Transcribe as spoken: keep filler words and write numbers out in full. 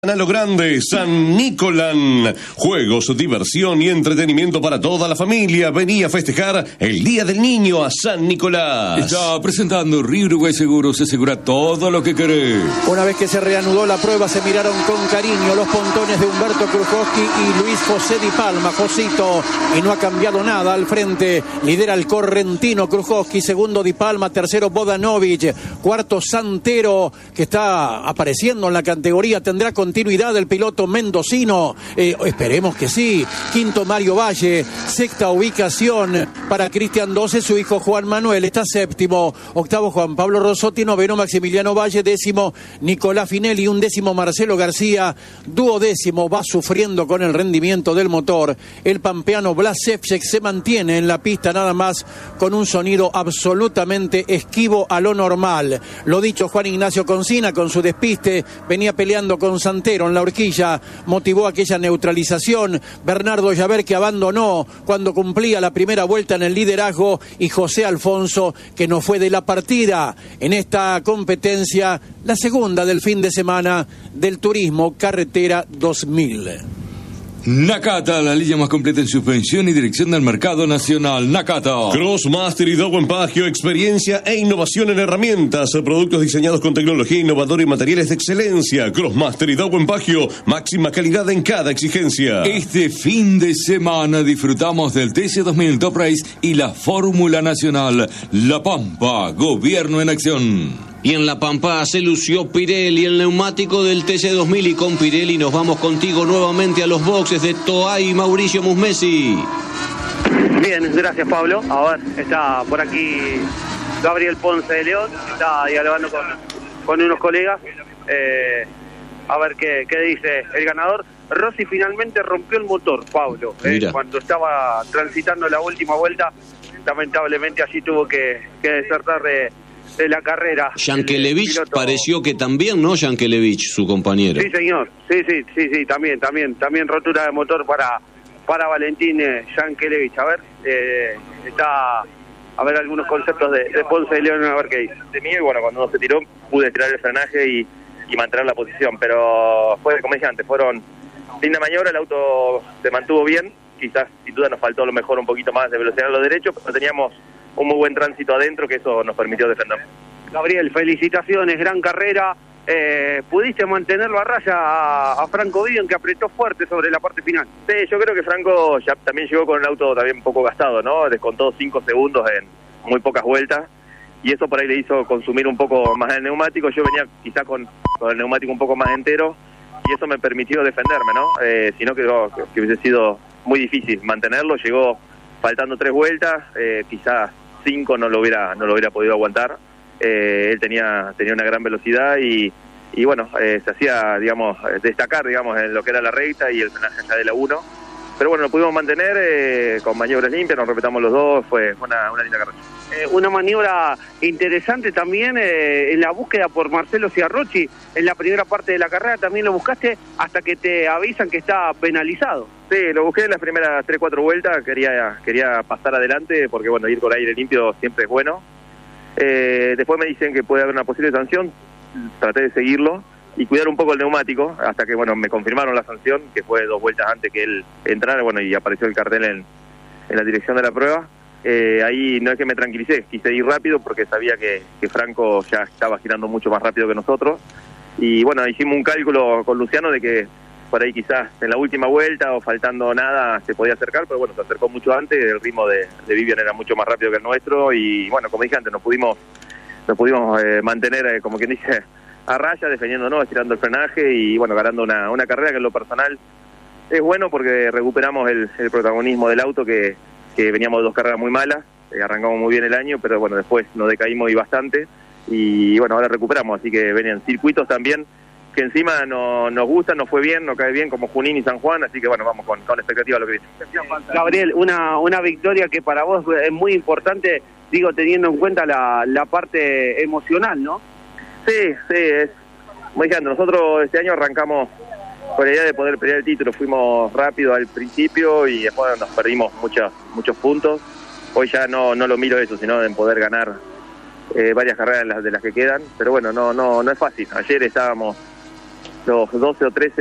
A lo grande, San Nicolán. Juegos, diversión y entretenimiento para toda la familia. Venía a festejar el Día del Niño a San Nicolás. Está presentando Río Uruguay Seguros. Asegura todo lo que querés. Una vez que se reanudó la prueba, se miraron con cariño los pontones de Humberto Krujowski y Luis José Di Palma. Josito, y no ha cambiado nada al frente. Lidera el correntino Krujowski, segundo Di Palma, tercero Bodanovic, cuarto Santero, que está apareciendo en la categoría. Tendrá con continuidad del piloto mendocino, eh, esperemos que sí. Quinto Mario Valle, sexta ubicación para Cristian doce, su hijo Juan Manuel está séptimo, octavo Juan Pablo Rosotti, noveno Maximiliano Valle, décimo Nicolás Finelli, undécimo Marcelo García, duodécimo va sufriendo con el rendimiento del motor el pampeano Blas Ševčík, se mantiene en la pista nada más con un sonido absolutamente esquivo a lo normal. Lo dicho, Juan Ignacio Concina con su despiste venía peleando con Santero en la horquilla, motivó aquella neutralización. Bernardo Llaver, que abandonó cuando cumplía la primera vuelta en el liderazgo, y José Alfonso, que no fue de la partida en esta competencia, la segunda del fin de semana del Turismo Carretera dos mil. Nakata, la línea más completa en suspensión y dirección del mercado nacional. Nakata. Crossmaster y Dow Empagio, experiencia e innovación en herramientas, productos diseñados con tecnología innovadora y materiales de excelencia. Crossmaster y Dow Empagio, máxima calidad en cada exigencia. Este fin de semana disfrutamos del T C dos mil Top Race y la Fórmula Nacional. La Pampa, gobierno en acción. Y en La Pampa se lució Pirelli, el neumático del T C dos mil, y con Pirelli nos vamos contigo nuevamente a los boxes de Toay y Mauricio Musmesi. Bien, gracias Pablo. A ver, está por aquí Gabriel Ponce de León, está dialogando con, con unos colegas. Eh, a ver qué, qué dice el ganador. Rossi finalmente rompió el motor, Pablo. Eh, cuando estaba transitando la última vuelta, lamentablemente allí tuvo que, que desertar de... de la carrera. Yankelevich pareció que también, ¿no? Yankelevich, su compañero. Sí, señor. Sí, sí, sí, sí, también, también, también rotura de motor para para Valentín eh, Yankelevich. A ver, eh, está a ver algunos conceptos de, de Ponce de León, a ver qué dice. De mí, bueno, cuando uno se tiró, pude tirar el frenaje y, y mantener la posición, pero fue, como dije antes, fueron linda maniobra, el auto se mantuvo bien, quizás, sin duda, nos faltó a lo mejor un poquito más de velocidad a los derechos, pero teníamos un muy buen tránsito adentro, que eso nos permitió defender. Gabriel, felicitaciones, gran carrera. Eh, ¿Pudiste mantenerlo a raya a, a Franco Vivian, que apretó fuerte sobre la parte final? Sí, yo creo que Franco ya también llegó con el auto también un poco gastado, ¿no? Descontó cinco segundos en muy pocas vueltas, y eso por ahí le hizo consumir un poco más el neumático. Yo venía quizá con, con el neumático un poco más entero, y eso me permitió defenderme, ¿no? Eh, si no, creo que, que hubiese sido muy difícil mantenerlo. Llegó faltando tres vueltas, eh, quizás cinco no lo hubiera no lo hubiera podido aguantar. Eh, él tenía tenía una gran velocidad y, y bueno, eh, se hacía, digamos, destacar, digamos, en lo que era la recta y el frenaje allá de la uno. Pero bueno, lo pudimos mantener eh, con maniobras limpias, nos respetamos los dos, fue una, una linda carrera. Eh, una maniobra interesante también eh, en la búsqueda por Marcelo Ciarrochi en la primera parte de la carrera. También lo buscaste hasta que te avisan que está penalizado. Sí, lo busqué en las primeras tres, cuatro vueltas, quería quería pasar adelante porque bueno, ir con aire limpio siempre es bueno. Eh, después me dicen que puede haber una posible sanción, traté de seguirlo y cuidar un poco el neumático, hasta que bueno, me confirmaron la sanción, que fue dos vueltas antes que él entrara, bueno, y apareció el cartel en, en la dirección de la prueba. Eh, ahí no es que me tranquilicé, quise ir rápido porque sabía que, que Franco ya estaba girando mucho más rápido que nosotros, y bueno, hicimos un cálculo con Luciano de que por ahí quizás en la última vuelta o faltando nada se podía acercar, pero bueno, se acercó mucho antes, el ritmo de, de Vivian era mucho más rápido que el nuestro, y bueno, como dije antes, nos pudimos nos pudimos eh, mantener, eh, como quien dice, a raya, defendiéndonos, estirando el frenaje y bueno, ganando una, una carrera que en lo personal es bueno porque recuperamos el, el protagonismo del auto, que, que veníamos de dos carreras muy malas, eh, arrancamos muy bien el año, pero bueno, después nos decaímos y bastante, y bueno, ahora recuperamos, así que venían circuitos también que encima no, nos gusta, nos fue bien, nos cae bien, como Junín y San Juan, así que bueno, vamos con, con expectativa a lo que viene. Gabriel, una, una victoria que para vos es muy importante, digo, teniendo en cuenta la, la parte emocional, ¿no? Sí, sí, es muy grande. Nosotros este año arrancamos con la idea de poder pelear el título, fuimos rápido al principio y después nos perdimos muchos muchos puntos. Hoy ya no, no lo miro eso, sino en poder ganar eh, varias carreras de las, de las que quedan, pero bueno, no, no, no es fácil. Ayer estábamos los doce o trece